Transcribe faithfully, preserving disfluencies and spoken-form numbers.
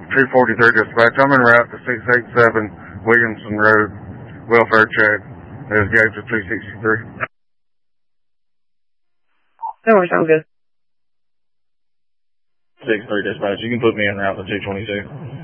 two forty-three dispatch. I'm en route to six eighty-seven Williamson Road. Welfare check. There's gauge of two sixty-three. No worries, sounds good. six three dispatch. You can put me en route to two twenty-six.